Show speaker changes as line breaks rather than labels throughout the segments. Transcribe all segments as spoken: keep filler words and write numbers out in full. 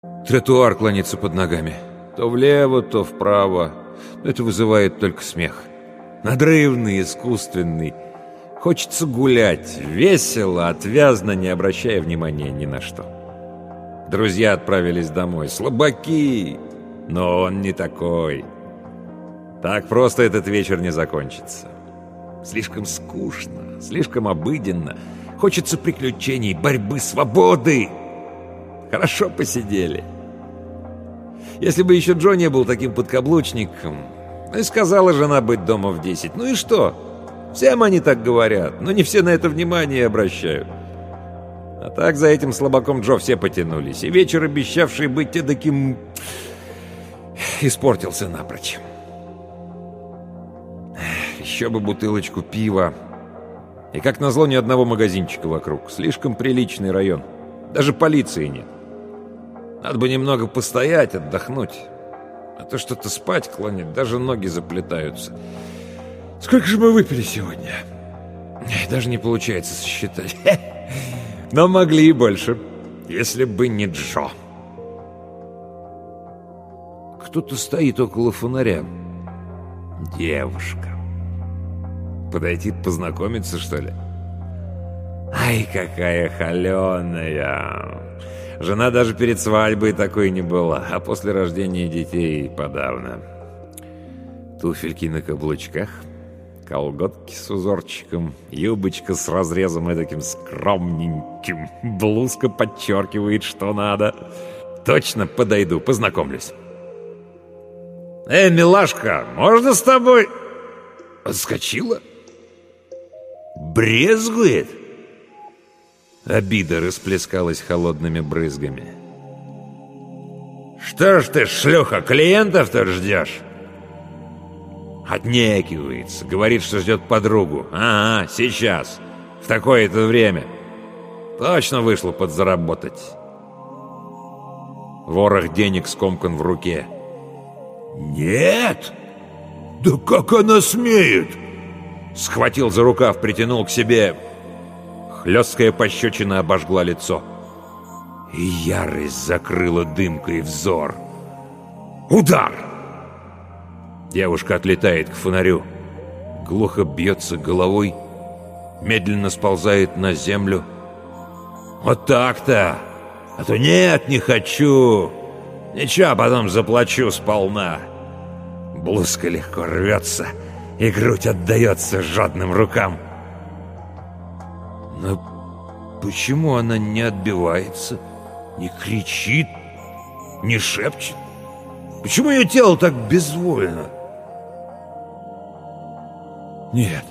Тротуар клонится под ногами. То влево, то вправо. Это вызывает только смех. Надрывный, искусственный. Хочется гулять, весело, отвязно, не обращая внимания ни на что. Друзья отправились домой. Слабаки! Но он не такой. Так просто этот вечер не закончится. Слишком скучно, слишком обыденно. Хочется приключений, борьбы, свободы. Хорошо посидели. Если бы еще Джо не был таким подкаблучником. Ну и сказала жена быть дома в десять. Ну и что? Всем они так говорят, но не все на это внимание обращают. А так за этим слабаком Джо все потянулись. И вечер, обещавший быть эдаким, испортился напрочь. Еще бы бутылочку пива. И как назло, ни одного магазинчика вокруг. Слишком приличный район. Даже полиции нет. Надо бы немного постоять, отдохнуть. А то что-то спать клонит, даже ноги заплетаются. Сколько же мы выпили сегодня? Даже не получается сосчитать. Но могли и больше, если бы не Джо. Кто-то стоит около фонаря. Девушка. Подойти познакомиться, что ли? Ай, какая холеная. Жена даже перед свадьбой такой не была, а после рождения детей подавно. Туфельки на каблучках, колготки с узорчиком, юбочка с разрезом эдаким скромненьким, блузка подчеркивает, что надо. Точно подойду, познакомлюсь. «Эй, милашка, можно с тобой?» Отскочила. Брезгует. Обида расплескалась холодными брызгами. «Что ж ты, шлюха, клиентов-то ждешь?» Отнекивается, говорит, что ждет подругу. «Ага, сейчас, в такое-то время. Точно вышло подзаработать». Ворох денег скомкан в руке. «Нет! Да как она смеет!» Схватил за рукав, притянул к себе. Хлесткая пощечина обожгла лицо. И ярость закрыла дымкой взор. Удар! Девушка отлетает к фонарю. Глухо бьется головой. Медленно сползает на землю. Вот так-то! А то нет, не хочу! Ничего, потом заплачу сполна. Блузка легко рвется, и грудь отдается жадным рукам. Но почему она не отбивается, не кричит, не шепчет? Почему ее тело так безвольно? Нет.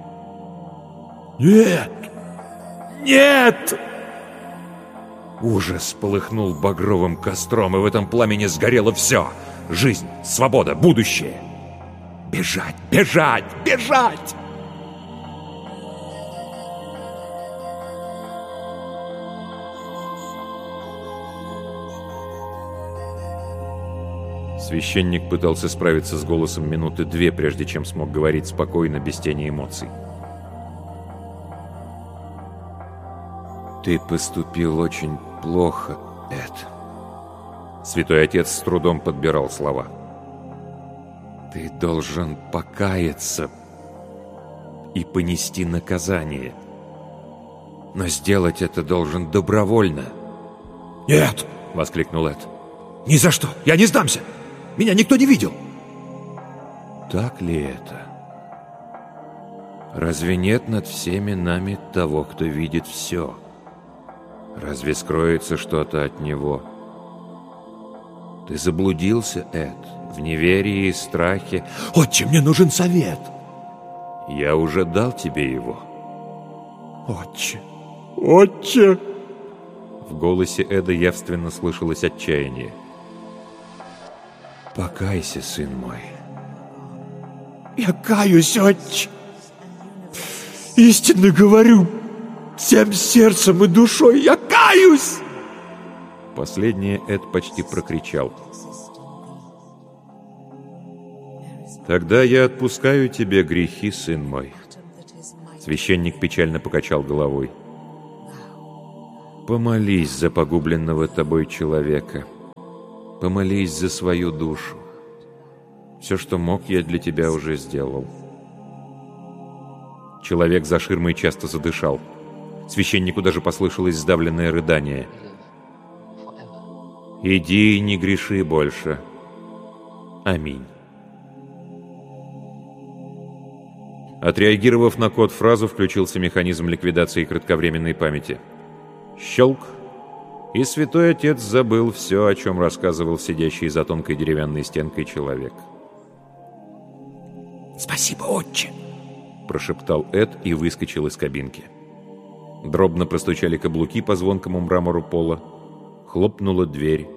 Нет! Нет! Ужас полыхнул багровым костром, и в этом пламени сгорело все. Жизнь, свобода, будущее. Бежать, бежать, бежать! Священник пытался справиться с голосом минуты две, прежде чем смог говорить спокойно, без тени эмоций. «Ты поступил очень плохо, Эд». Святой Отец с трудом подбирал слова. «Ты должен покаяться и понести наказание. Но сделать это должен добровольно». «Нет!» — воскликнул Эд. «Ни за что! Я не сдамся! Меня никто не видел!» Так ли это? Разве нет над всеми нами того, кто видит все? Разве скроется что-то от него? Ты заблудился, Эд, в неверии и страхе. Отче, мне нужен совет. Я уже дал тебе его. Отче, отче. В голосе Эда явственно слышалось отчаяние. Покайся, сын мой. Я каюсь, отче. Истинно говорю, всем сердцем и душой я каюсь. Последнее Эд почти прокричал. «Тогда я отпускаю тебе грехи, сын мой». Священник печально покачал головой. «Помолись за погубленного тобой человека помолись за свою душу. Все, что мог, я для тебя уже сделал». Человек за ширмой часто задышал. Священнику даже послышалось сдавленное рыдание. «Иди и не греши больше. Аминь». Отреагировав на код-фразу, включился механизм ликвидации кратковременной памяти. Щелк, и святой отец забыл все, о чем рассказывал сидящий за тонкой деревянной стенкой человек. «Спасибо, отче!» — прошептал Эд и выскочил из кабинки. Дробно простучали каблуки по звонкому мрамору пола. Хлопнула дверь.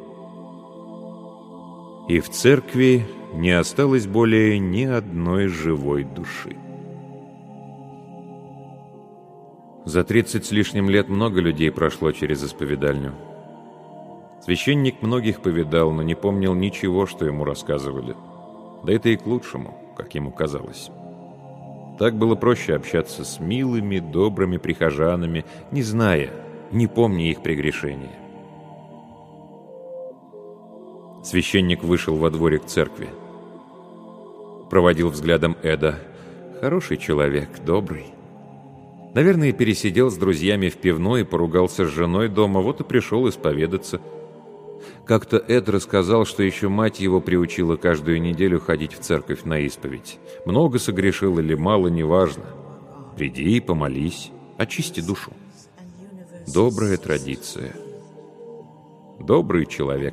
И в церкви не осталось более ни одной живой души. За тридцать с лишним лет много людей прошло через исповедальню. Священник многих повидал, но не помнил ничего, что ему рассказывали. Да это и к лучшему, как ему казалось. Так было проще общаться с милыми, добрыми прихожанами, не зная, не помня их прегрешения. Священник вышел во дворик церкви. Проводил взглядом Эда. Хороший человек, добрый. Наверное, пересидел с друзьями в пивной и поругался с женой дома, вот и пришел исповедаться. Как-то Эд рассказал, что еще мать его приучила каждую неделю ходить в церковь на исповедь. Много согрешил или мало, неважно. Приди и помолись, очисти душу. Добрая традиция. Добрый человек.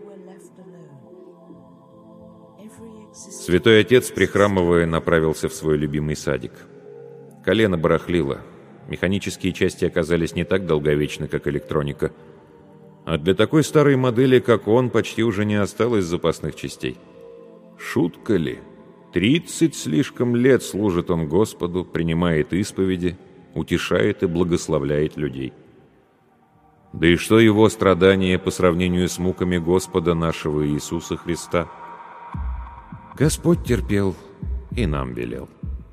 Святой отец, прихрамывая, направился в свой любимый садик. Колено барахлило. Механические части оказались не так долговечны, как электроника. А для такой старой модели, как он, почти уже не осталось запасных частей. Шутка ли? Тридцать слишком лет служит он Господу, принимает исповеди, утешает и благословляет людей. Да и что его страдания по сравнению с муками Господа нашего Иисуса Христа? Господь терпел и нам велел.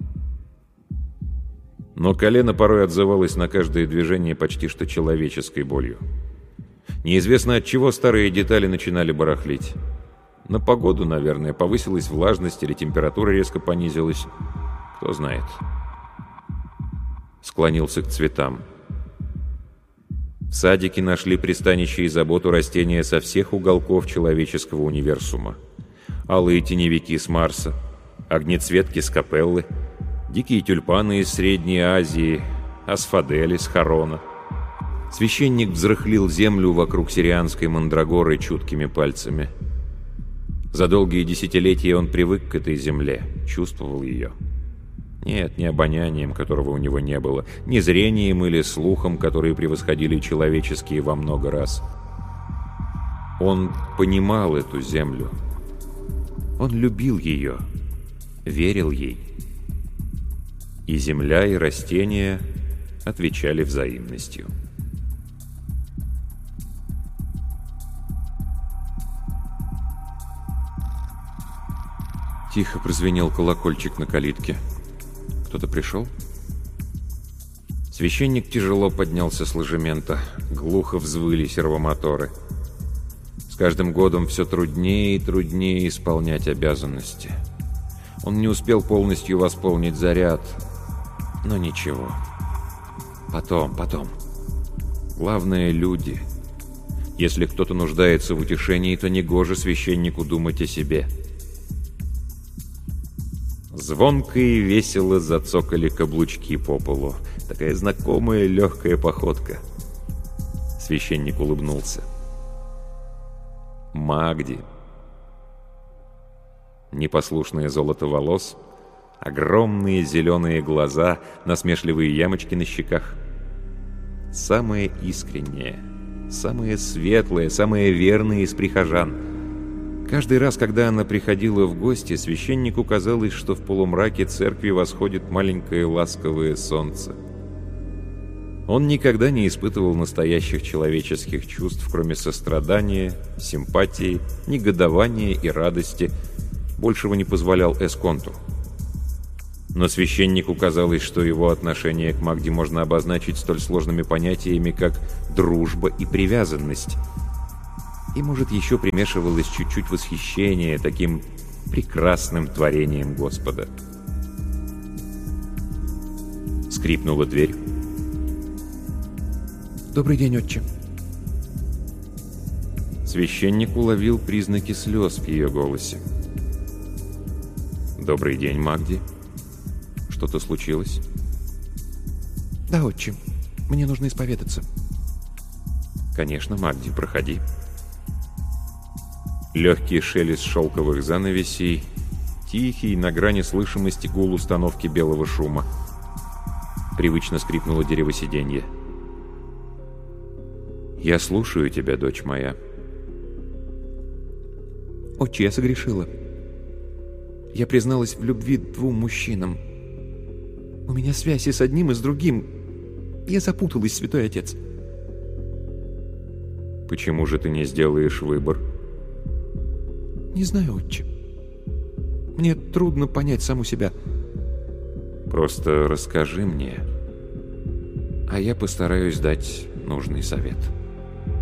Но колено порой отзывалось на каждое движение почти что человеческой болью. Неизвестно от чего старые детали начинали барахлить. На погоду, наверное, повысилась влажность или температура резко понизилась. Кто знает. Склонился к цветам. В садике нашли пристанище и заботу растения со всех уголков человеческого универсума. Алые теневики с Марса, огнецветки с Капеллы, дикие тюльпаны из Средней Азии, асфадели с Харона. Священник взрыхлил землю вокруг сирианской мандрагоры чуткими пальцами. За долгие десятилетия он привык к этой земле, чувствовал ее. Нет, не обонянием, которого у него не было, не зрением или слухом, которые превосходили человеческие во много раз. Он понимал эту землю. Он любил ее, верил ей. И земля, и растения отвечали взаимностью. Тихо прозвенел колокольчик на калитке. Кто-то пришел? Священник тяжело поднялся с ложемента. Глухо взвыли сервомоторы. С каждым годом все труднее и труднее исполнять обязанности. Он не успел полностью восполнить заряд. Но ничего. Потом, потом. Главное — люди. Если кто-то нуждается в утешении, то негоже священнику думать о себе. Звонко и весело зацокали каблучки по полу. Такая знакомая легкая походка. Священник улыбнулся. Магди. Непослушное золото волос, огромные зеленые глаза, насмешливые ямочки на щеках. Самое искреннее, самое светлое, самое верное из прихожан. Каждый раз, когда она приходила в гости, священнику казалось, что в полумраке церкви восходит маленькое ласковое солнце. Он никогда не испытывал настоящих человеческих чувств, кроме сострадания, симпатии, негодования и радости. Большего не позволял Эсконту. Но священнику казалось, что его отношение к Магде можно обозначить столь сложными понятиями, как дружба и привязанность. И, может, еще примешивалось чуть-чуть восхищения таким прекрасным творением Господа. Скрипнула дверь.
«Добрый день, отче».
Священник уловил признаки слез в ее голосе. «Добрый день, Магди. Что-то случилось?»
«Да, отче. Мне нужно исповедаться».
«Конечно, Магди, проходи». Легкий шелест шелковых занавесей, тихий, на грани слышимости гул установки белого шума. Привычно скрипнуло дерево сиденья. «Я слушаю тебя, дочь моя».
«Отче, я согрешила. Я призналась в любви двум мужчинам. У меня связь и с одним, и с другим. Я запуталась, святой отец».
«Почему же ты не сделаешь выбор?»
«Не знаю, отче. Мне трудно понять саму себя».
«Просто расскажи мне, а я постараюсь дать нужный совет».